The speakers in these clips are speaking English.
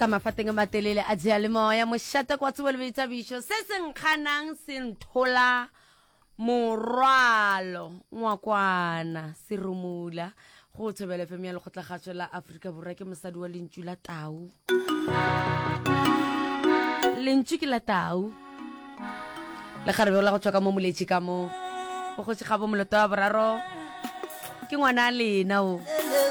ka mafateng a matelele a diyalemoya mošate kwa tsebo lebetsabišo se senkganang se nthola morwalo ngwakwana se rumula go tshebele fm ya lekgotlagatšo la Afrika Borwa ke mosadi wa lentšu la tau lentšu ke la tau le kgarebe la go tswa ka mo moletši ka mo go go tšega bo moloto wa boraro ke ngwana a lena o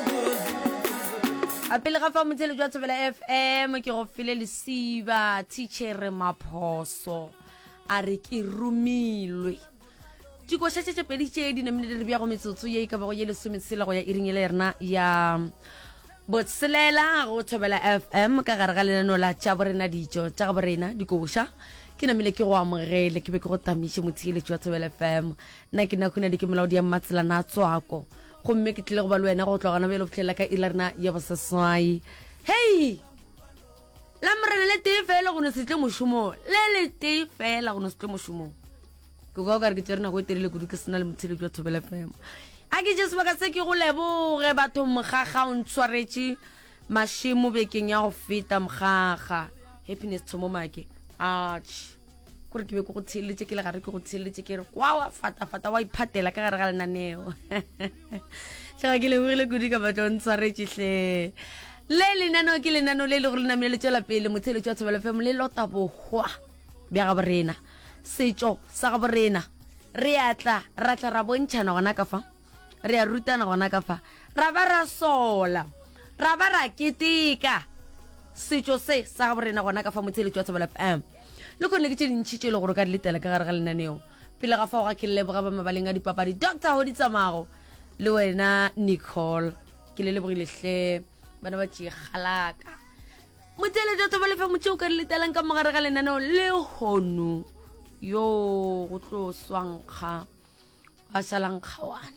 a pele ga fa motsele jwa tshebela FM ke go file lesiba teacher Maphoso a re ke rumilwe di go šetše pedi tše di namile re bja go metsotso ye ka bago ye lesometsela go ya iringele rena ya botselela go tshebela FM ka gare ga lenano la tša borena dijo tša borena dikoša ke namile ke go amogele ke be ke go tamiše motsele jwa tshebela FM nna ke na khuna di ke molaodi ya matsela na tswako gomme ke tlile go ba le wena go tlogana bjelo fitlhela ka ilarna ya boseswai hei la morena le tee fela go ne se tle mošomo le tee fela go ne se tle mošomo ke go ka re ke tsere nako e telele kudu ke sena le motshele jwa Thobela FM a ke je sebaka se ke go leboge batho mogaga o ntshwaretše mašemo bekeng ya go feta mogaga happiness thomomake ach kore ke be go tsheletse ke le gare ke go tsheletse ke re wa fata wa iphatela ka gare ga lenaneo tšhaga ke lebogile kudu ka batho o ntshwaretše hle le lenaneo ke lenaneo le le go lenamele le tšwela pele motsheletši wa Thobela FM le lota bohwa bja ga borena setšo sa ga borena re atla ra tla ra bontšhana gona ka fa re a rutana gona ka fa ra ba ra sola ra ba ra keteka setšo se sa ga borena gona ka fa motsheletši wa Thobela FM le kone ke tše dintšhi tše le gore ka di letela ka gare ga lenaneo pele ga fa go ga ke leboga ba mabaleng a dipapadi Dr. Hodi Tsamago le wena Nicole ke le lebogile hle bana ba tšee galaka motsheletši wa Thobela FM tšeo ka di letelang ka mogare ga lenaneo le hono yo go tlo swankga a salankgawane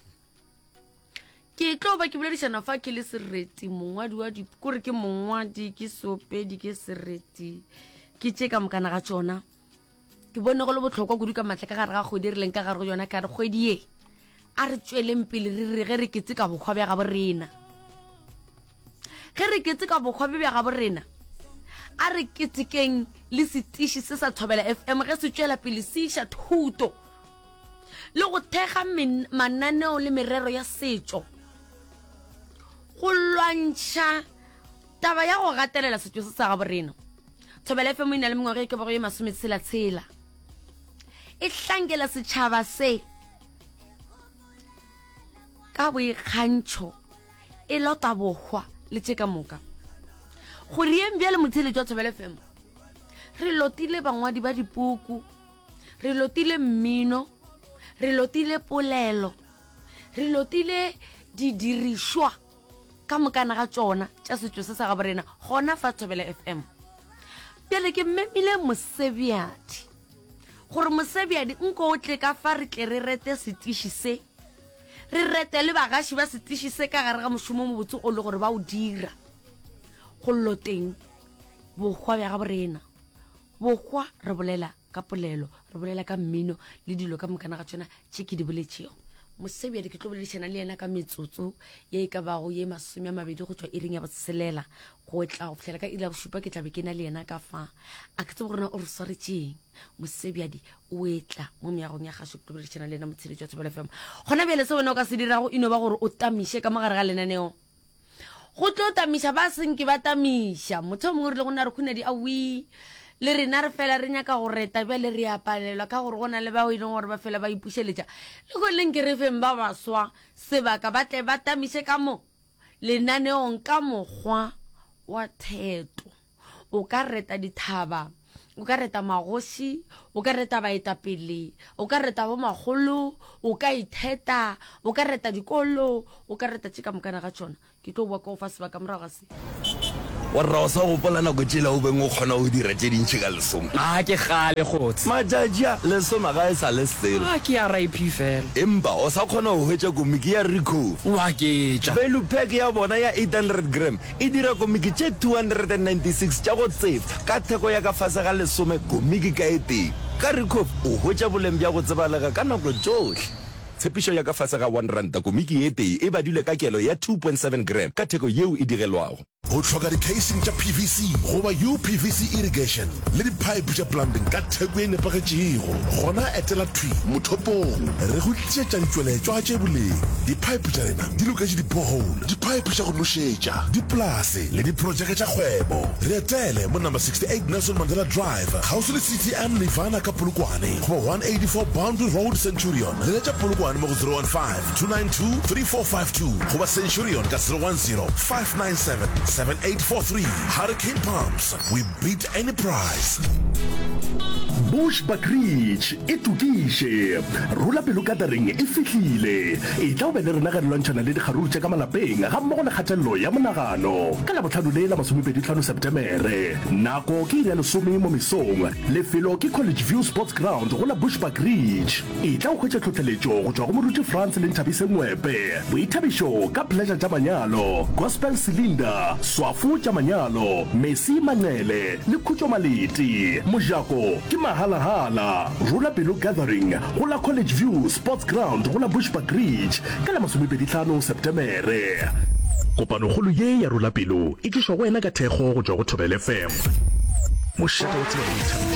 ke tlo ba ke boledišana fa ke le sereti mongwadi wa kore ke mongwadi ke sopedi ke sereti ke tše ka mokana ga tšona ke bone go le botlhokwa kudu ka matle ka gare ga kgwedi rileng ka gare go yona ka re kgwedi ye a re tšweleng pele re ge re ketse ka bokgwa bja ga borena ge re ketse ka bokgwa bja ga borena a re ketsekeng le setiši se sa Thobela FM ge se tšwela pele se iša thuto le go thekga mananeo le merero ya setšo go lwantšha taba ya go gatelela setšo se sa ga borena Thobela FM ina le mengwaga e ke bago ye masometshela e hlankela setšhaba se ka boikgantšho e lota bohwa le tše ka moka go rieng bjale motsheletši wa Thobela FM re lotile bangwadi ba dipuku re lotile mmino re lotile polelo re lotile didirišwa ka mokana ga tšona tša setšo se sa ga borena gona fa Thobela FM bjale ke mmemile Mosebjadi gore Mosebjadi nko o tle ka fa re tle re rete setiši se re rete le bagaši ba setiši se ka gare ga mošomo mobotse o le gore ba o dira go loteng bokgwa bja ga borena bokgwa re bolela ka polelo re bolela ka mmino le dilo ka mokana ga tšona tše ke di boletšego Mosebjadi ke tlo boledišana le yena ka metsotso ye e ka bago ye 20 go tšwa iring ya boselela go tla go fitlhela ka ila bošupa ke tlabe ke na le yena ka fa a ke tse borena o re swaretšeng Mosebjadi o etla mo meagong ya gašo ke tlo boledišana le yena motsheletši wa Thobela FM gona bjale se wena o ka se dirago ino ba gore o tamiše ka mogare ga lenaneo go tlo tamiša ba senke ba tamiša motho o mongwe re le go nna re khunedi a wi le rena re fela re nyaka go reta bjale re apalelwa ka gore go na le bao e leng gore ba fela ba ipušeletša le go leng ke re feng ba baswa sebaka ba tle ba tamiše ka mo lenaneong ka mokgwa wa theto o ka reta dithaba o ka reta magoši o ka reta baetapele o ka reta bo magolo o ka itheta o ka reta dikolo o ka reta tše ka mokana ga tšona ke tlo bua ka go fa sebaka morago ga se warra o sa gopola nako tšela o beng o kgona go dira tše dintšhi ka lesome a ke gale gotse matšatšia lesome ga e sa le selo a ke ya rip fela empa o sa kgona go hwetša komiki ya recof wa ke tša value pack ya bona ya 800 gram e dira komiki tše 296 tša go tsefa ka theko ya ka fase ga lesome komiki ka e teng ka recof o hwetša boleng bja go tsebalega ka nako tšohle tshepišo ya ka fase ga 1 ranta komiki e tee e badilwe ka kelo ya 2.7 gram ka theko yeo e digelwago o tlhoka di-casing tša PVC goba UPVC irrigation le di-pipe tša plumbing ka theko e nepagetšego gona etela twi mothopong re go tlišetša ditšweletšwa tše boleng di-pipe tša rena di loketše di-borehole di-pipe tša go nošetša dipolase le diprojeke tša kgwebo re etele mo number 68 Nelson Mandela Drive gausi le CTM Nirvana ka Polokwane goba 184 Boundary Road Centurion le letša Polokwane mo go 015-292-3452 goba Centurion ka 010-597-7843 Hurricane Pumps, we beat any price. Bushbuck Ridge e tukiše rula pelo Gathering e fihlile e tla o be le rena ga re lwantšhana le dikgaruru tše ka malapeng ga mmogo le kgatelelo ya monagano ka labotlhano le la 25 Septemere nako ke iri ya 10 mo mesong lefelo ke College View Sports Ground go la Bushbuck Ridge e tla o hwetša tlhotlheletšo go tšwa go moruti France le Nthabise Ngwepe boithabišo ka pleasure tša manyalo gospel cylinder swafu tša manyalo Messi Manele le khutšo maleti mojako ke mahala rula pelo Gathering go la College View Sports Ground go la Bushbuck Ridge ka la 25 Septemere kopano golo ye ya rula pelo e tlišwa go wena ka thekgo go tšwa go Thobela FM mošate wa tsela